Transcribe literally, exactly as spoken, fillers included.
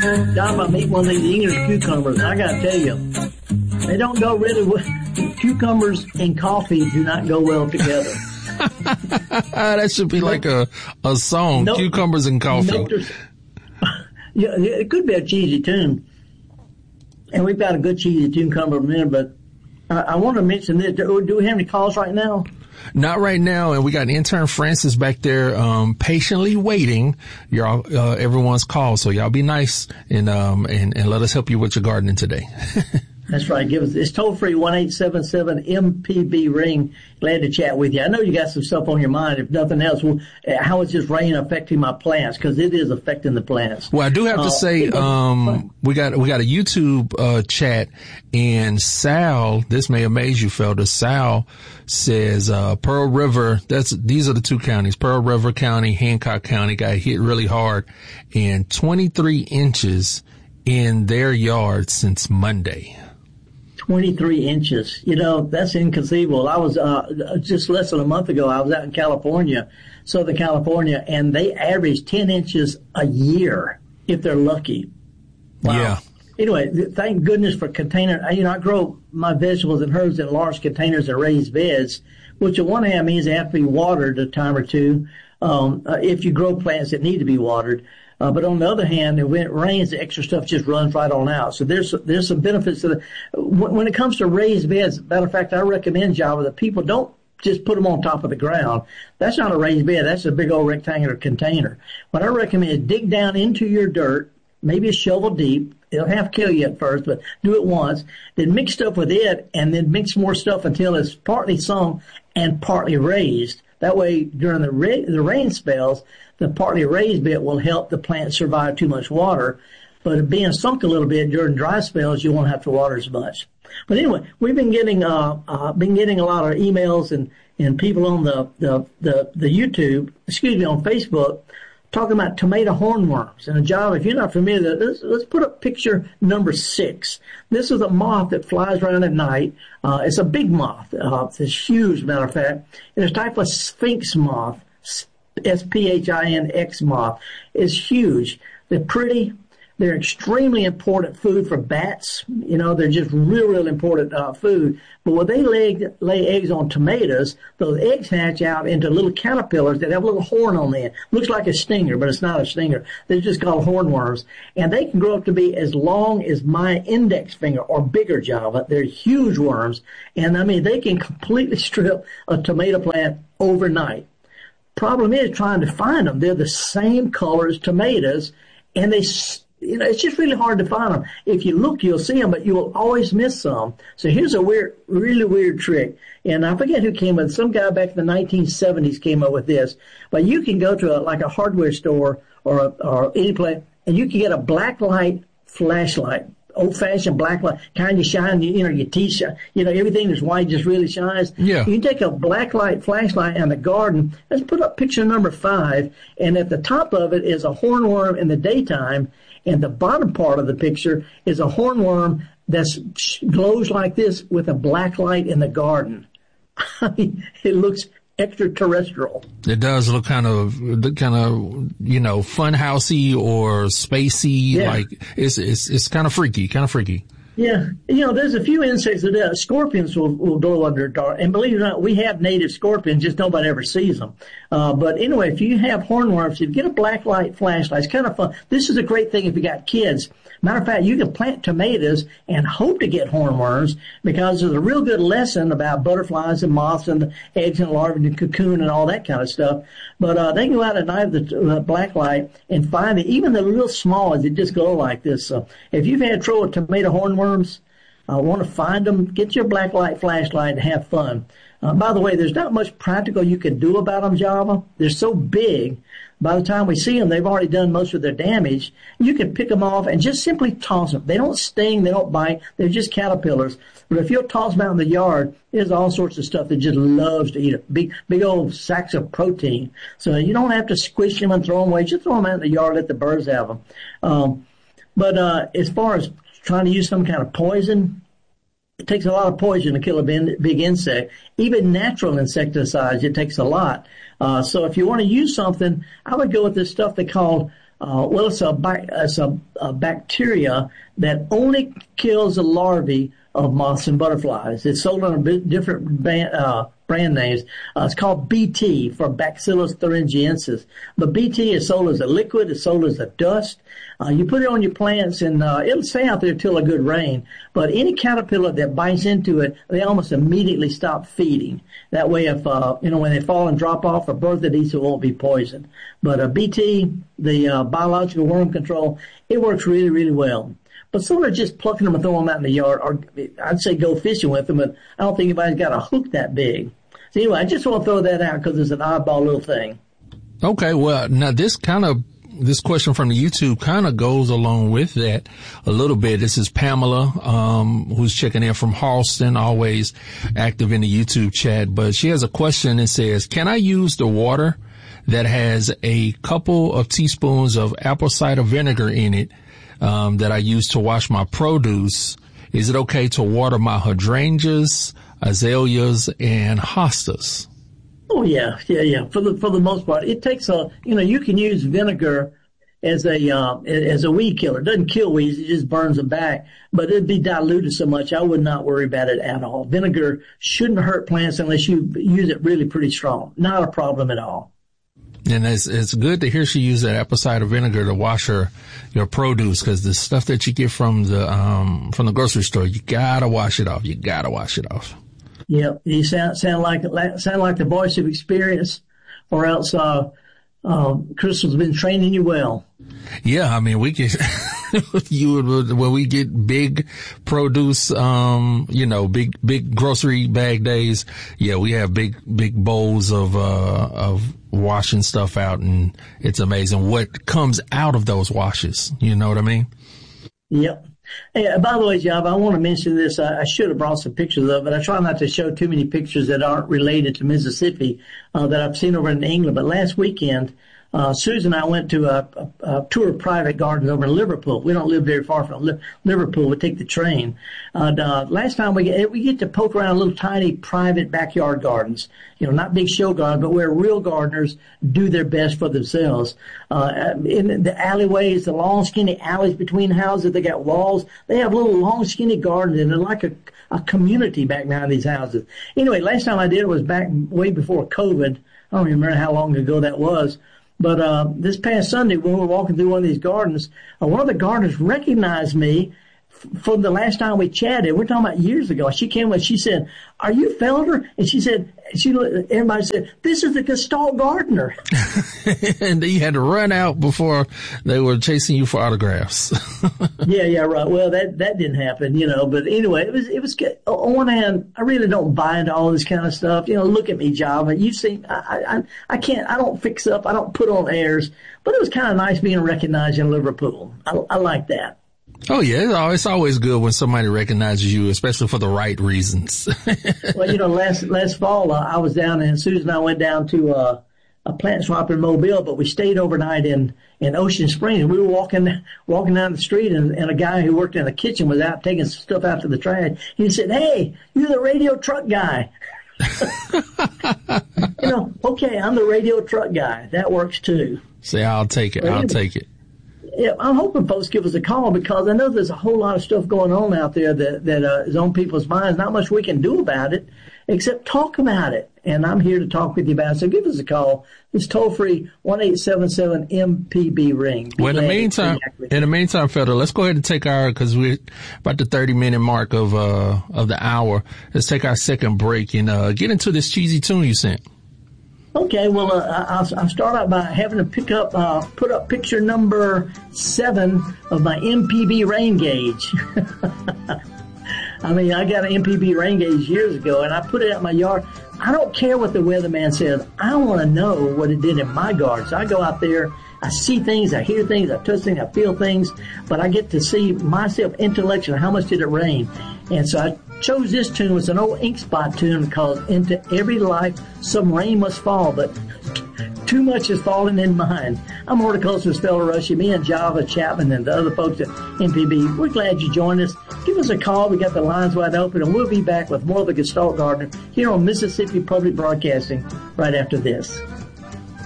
John, I meet one of these English cucumbers, and I gotta tell you, they don't go really well. Cucumbers and coffee do not go well together. That should be like a, a song, nope. Cucumbers and coffee. Nope, yeah, it could be a cheesy tune. And we've got a good cheesy tune coming up in a minute, but I, I want to mention this. Do, do we have any calls right now? Not right now, and we got intern Francis back there um patiently waiting y'all uh, everyone's call. So y'all be nice and um and, and let us help you with your gardening today. That's right. Give us, it's toll free, one eight seven seven M P B ring. Glad to chat with you. I know you got some stuff on your mind. If nothing else, well, how is this rain affecting my plants? Because it is affecting the plants. Well, I do have to uh, say, um, we got, we got a YouTube, uh, chat, and Sal, this may amaze you, fellas. Sal says, uh, Pearl River, that's, these are the two counties, Pearl River County, Hancock County got hit really hard, and twenty-three inches in their yard since Monday. twenty-three inches. You know, that's inconceivable. I was, uh, just less than a month ago, I was out in California, Southern California, and they average ten inches a year if they're lucky. Wow. Yeah. Anyway, thank goodness for container. You know, I grow my vegetables and herbs in large containers and raised beds, which on one hand means they have to be watered a time or two, um, uh, if you grow plants that need to be watered. Uh, but on the other hand, when it rains, the extra stuff just runs right on out. So there's there's some benefits to the, when it comes to raised beds. Matter of fact, I recommend, Java, that people don't just put them on top of the ground. That's not a raised bed. That's a big old rectangular container. What I recommend is dig down into your dirt, maybe a shovel deep. It'll half kill you at first, but do it once. Then mix stuff with it, and then mix more stuff until it's partly sunk and partly raised. That way, during the ra- the rain spells, the partly raised bit will help the plant survive too much water. But being sunk a little bit during dry spells, you won't have to water as much. But anyway, we've been getting uh, uh been getting a lot of emails and and people on the the the, the YouTube, excuse me, on Facebook, talking about tomato hornworms. And a job, if you're not familiar, let's, let's put up picture number six. This is a moth that flies around at night. Uh, it's a big moth. Uh, it's huge, matter of fact. And it's a type of sphinx moth, S P H I N X moth. It's huge. They're pretty. They're extremely important food for bats. You know, they're just real, real important uh, food. But when they lay, lay eggs on tomatoes, those eggs hatch out into little caterpillars that have a little horn on the end. Looks like a stinger, but it's not a stinger. They're just called hornworms. And they can grow up to be as long as my index finger or bigger, Java. They're huge worms. And, I mean, they can completely strip a tomato plant overnight. Problem is trying to find them. They're the same color as tomatoes, and they You know, it's just really hard to find them. If you look, you'll see them, but you will always miss some. So here's a weird, really weird trick. And I forget who came with it. Some guy back in the nineteen seventies came up with this. But you can go to a, like a hardware store or a, or any place, and you can get a black light flashlight, old-fashioned black light, kind of shine. You know, your teeth shine. You know, everything that's white just really shines. Yeah. You can take a black light flashlight in the garden. Let's put up picture number five, and at the top of it is a hornworm in the daytime. And the bottom part of the picture is a hornworm that glows like this with a black light in the garden. I mean, it looks extraterrestrial. It does look kind of, kind of, you know, funhousey or spacey. Yeah. Like it's it's it's kind of freaky, kind of freaky. Yeah, you know, there's a few insects that uh, scorpions will, will glow under dark. And believe it or not, we have native scorpions, just nobody ever sees them. Uh, but anyway, if you have hornworms, you get a black light flashlight. It's kind of fun. This is a great thing if you got kids. Matter of fact, you can plant tomatoes and hope to get hornworms because there's a real good lesson about butterflies and moths and the eggs and larvae and cocoon and all that kind of stuff. But uh, they can go out at night with the uh, black light and find it. Even the real small ones, that just glow like this. So if you've had trouble with tomato hornworms, I uh, want to find them, get your black light flashlight and have fun. Uh, by the way, there's not much practical you can do about them, Java. They're so big. By the time we see them, they've already done most of their damage. You can pick them off and just simply toss them. They don't sting. They don't bite. They're just caterpillars. But if you'll toss them out in the yard, there's all sorts of stuff that just loves to eat it. Big, big old sacks of protein. So you don't have to squish them and throw them away. Just throw them out in the yard, let the birds have them. Um, but uh, as far as trying to use some kind of poison, it takes a lot of poison to kill a big insect. Even natural insecticides, it takes a lot. Uh, so if you want to use something, I would go with this stuff they call Uh, well, it's a, it's a, a bacteria that only kills the larvae of moths and butterflies. It's sold under bit different band, uh, brand names. Uh, it's called B T for Bacillus thuringiensis. But B T is sold as a liquid. It's sold as a dust. Uh, you put it on your plants and uh, it'll stay out there till a good rain. But any caterpillar that bites into it, they almost immediately stop feeding. That way, if uh, you know when they fall and drop off, a bird that eats it won't be poisoned. But uh, B T, the uh, biological worm control, it works really, really well. But sort of just plucking them and throwing them out in the yard, or I'd say go fishing with them, but I don't think anybody's got a hook that big. So anyway, I just want to throw that out because it's an oddball little thing. Okay, well, now this kind of, this question from the YouTube kind of goes along with that a little bit. This is Pamela, um, who's checking in from Halston, always active in the YouTube chat, but she has a question that says, can I use the water that has a couple of teaspoons of apple cider vinegar in it Um, that I use to wash my produce? Is it okay to water my hydrangeas, azaleas, and hostas? Oh yeah, yeah, yeah. For the for the most part, it takes a you know you can use vinegar as a uh, as a weed killer. It doesn't kill weeds; it just burns them back. But it'd be diluted so much, I would not worry about it at all. Vinegar shouldn't hurt plants unless you use it really pretty strong. Not a problem at all. And it's, it's good to hear she used that apple cider vinegar to wash her, your produce, because the stuff that you get from the, um, from the grocery store, you gotta wash it off. You gotta wash it off. Yep. You sound, sound like, sound like the voice of experience, or else, uh, uh, Crystal's been training you well. Yeah. I mean, we get, you would, when we get big produce, um, you know, big, big grocery bag days. Yeah. We have big, big bowls of, uh, of, washing stuff out, and it's amazing what comes out of those washes. You know what I mean? Yep. Hey, by the way, Job, I want to mention this. I, I should have brought some pictures of it. I try not to show too many pictures that aren't related to Mississippi uh, that I've seen over in England. But last weekend, uh, Susan and I went to a, a, a tour of private gardens over in Liverpool. We don't live very far from Li- Liverpool. We take the train. And, uh, last time we get, we get to poke around little tiny private backyard gardens. You know, not big show gardens, but where real gardeners do their best for themselves. Uh, in the alleyways, the long, skinny alleys between houses, they got walls. They have little long, skinny gardens, and they're like a, a community back behind these houses. Anyway, last time I did it was back way before COVID. I don't even remember how long ago that was. But uh, this past Sunday, when we were walking through one of these gardens, uh, one of the gardeners recognized me f- from the last time we chatted. We're talking about years ago. She came and she said, "Are you Felder?" And she said, she everybody said, "This is the Gestalt gardener." And you had to run out before they were chasing you for autographs. yeah, yeah, right. Well, that that didn't happen, you know. But anyway, it was it was on one hand, I really don't buy into all this kind of stuff. You know, look at me, Java. You've seen, I I I can't, I don't fix up, I don't put on airs. But it was kind of nice being recognized in Liverpool. I, I like that. Oh yeah, it's always good when somebody recognizes you, especially for the right reasons. Well, you know, last last fall uh, I was down, and Susan and I went down to uh, a plant swap in Mobile, but we stayed overnight in in Ocean Springs. We were walking walking down the street, and, and a guy who worked in the kitchen was out taking some stuff out to the trash. He said, "Hey, you're the radio truck guy." You know, okay, I'm the radio truck guy. That works too. Say, I'll take it. I'll take it. Yeah, I'm hoping folks give us a call, because I know there's a whole lot of stuff going on out there that, that uh, is on people's minds. Not much we can do about it except talk about it. And I'm here to talk with you about it. So give us a call. It's toll free, one eight seven seven M P B ring. Well, in the meantime, in the meantime, Felder, let's go ahead and take our, because we're about the thirty minute mark of, uh, of the hour. Let's take our second break and, uh, get into this cheesy tune you sent. Okay, well, uh, I'll, I'll start out by having to pick up, uh, put up picture number seven of my M P B rain gauge. I mean, I got an M P B rain gauge years ago, and I put it out in my yard. I don't care what the weatherman says. I want to know what it did in my garden. So I go out there, I see things, I hear things, I touch things, I feel things, but I get to see myself intellectually, how much did it rain? And so I chose this tune. It's an old Ink Spot tune called "Into Every Life Some Rain Must Fall," but too much is falling in mine. I'm horticulturist Felder Rushing, me and Java Chapman and the other folks at M P B. We're glad you joined us. Give us a call. We got the lines wide open, and we'll be back with more of the Gestalt Gardener here on Mississippi Public Broadcasting right after this.